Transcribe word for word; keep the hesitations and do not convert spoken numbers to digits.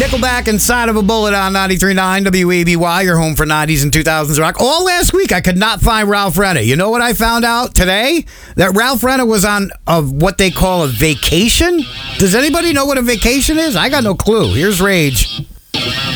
Nickelback Inside of a Bullet on ninety-three point nine W A B Y, your home for nineties and two thousands rock. All last week, I could not find Ralph Renner. You know what I found out today? That Ralph Renner was on of what they call a vacation. Does anybody know what a vacation is? I got no clue. Here's Rage.